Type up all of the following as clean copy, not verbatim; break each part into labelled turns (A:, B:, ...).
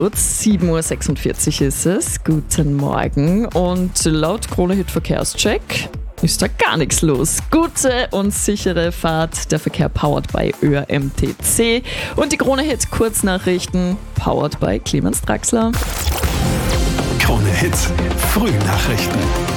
A: 7:46 Uhr ist es. Guten Morgen. Und laut Krone-Hit Verkehrscheck ist da gar nichts los. Gute und sichere Fahrt. Der Verkehr powered by ÖMTC. Und die Krone-Hit Kurznachrichten powered by Clemens Draxler.
B: Krone-Hit Frühnachrichten.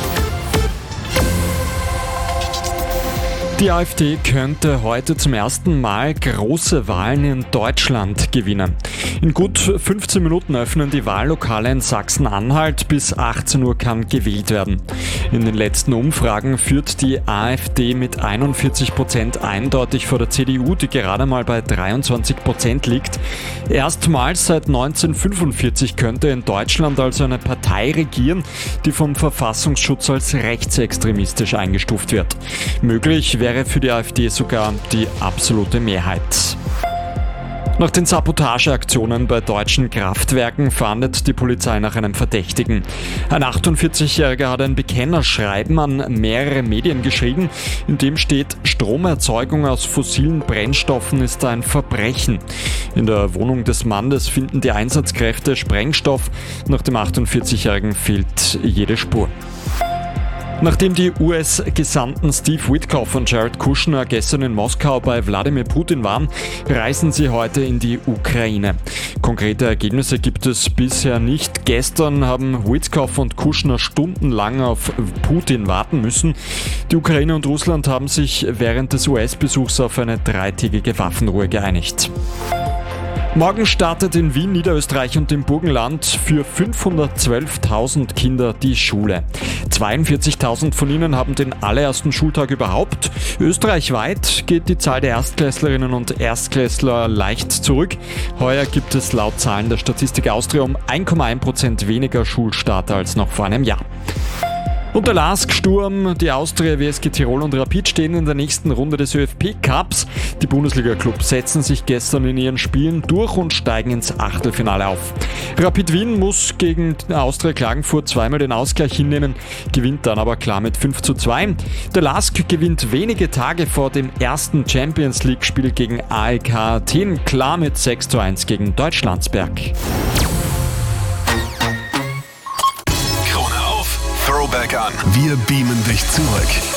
C: Die AfD könnte heute zum ersten Mal große Wahlen in Deutschland gewinnen. In gut 15 Minuten öffnen die Wahllokale in Sachsen-Anhalt. Bis 18 Uhr kann gewählt werden. In den letzten Umfragen führt die AfD mit 41% eindeutig vor der CDU, die gerade mal bei 23% liegt. Erstmals seit 1945 könnte in Deutschland also eine Partei regieren, die vom Verfassungsschutz als rechtsextremistisch eingestuft wird. Möglich wäre für die AfD sogar die absolute Mehrheit. Nach den Sabotageaktionen bei deutschen Kraftwerken fahndet die Polizei nach einem Verdächtigen. Ein 48-Jähriger hat ein Bekennerschreiben an mehrere Medien geschrieben, in dem steht, Stromerzeugung aus fossilen Brennstoffen ist ein Verbrechen. In der Wohnung des Mannes finden die Einsatzkräfte Sprengstoff. Nach dem 48-Jährigen fehlt jede Spur. Nachdem die US-Gesandten Steve Witkoff und Jared Kushner gestern in Moskau bei Wladimir Putin waren, reisen sie heute in die Ukraine. Konkrete Ergebnisse gibt es bisher nicht. Gestern haben Witkoff und Kushner stundenlang auf Putin warten müssen. Die Ukraine und Russland haben sich während des US-Besuchs auf eine 3-tägige Waffenruhe geeinigt. Morgen startet in Wien, Niederösterreich und im Burgenland für 512.000 Kinder die Schule. 42.000 von ihnen haben den allerersten Schultag überhaupt. Österreichweit geht die Zahl der Erstklässlerinnen und Erstklässler leicht zurück. Heuer gibt es laut Zahlen der Statistik Austria um 1,1% weniger Schulstarter als noch vor einem Jahr. Und der LASK-Sturm, die Austria, WSG Tirol und Rapid stehen in der nächsten Runde des ÖFB-Cups. Die Bundesliga-Clubs setzen sich gestern in ihren Spielen durch und steigen ins Achtelfinale auf. Rapid Wien muss gegen Austria Klagenfurt zweimal den Ausgleich hinnehmen, gewinnt dann aber klar mit 5:2. Der LASK gewinnt wenige Tage vor dem ersten Champions-League-Spiel gegen AEK Athen klar mit 6:1 gegen Deutschlandsberg.
B: Throwback an. Wir beamen dich zurück.